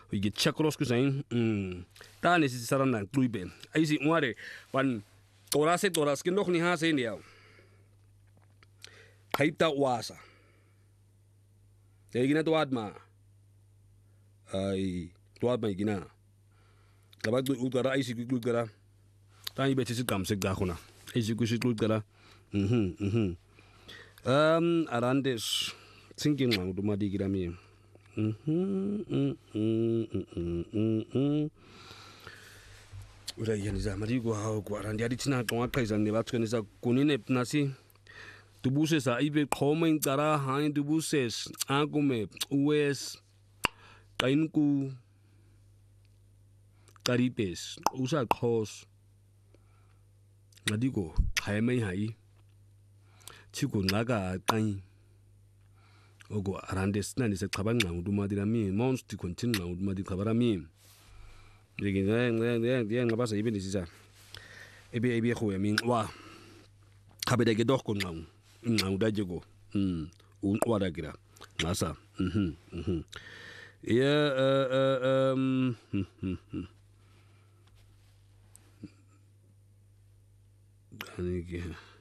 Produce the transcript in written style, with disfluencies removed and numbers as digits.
we get chakros kusain ta ni si saran nang tuiben ai si ngare pan toras ke nok ni ha se niao kaita wasa gina tuad ma ai tuad ma gina labag du utara ai si utara ta ni beti si kam se ga khuna ai si kusi utara arandes thinking mang du ma di girami udah yani zamari gua arandi adi tina tonga kaisan ne bat kanisa kunine nasi tubuses a ibe komen tara hain tubuses agume ues kainku karipes usa khos ngadigo khaimai hai chiku naga kain ogo arandes nani se khabang ngang duma dirami mons ti kontin ngang duma di khabarami legi ngang ngabasa ibe ni sisa ebe khu yamin wa khabede ge doh kon ngang da jego un wada gira masa ya ani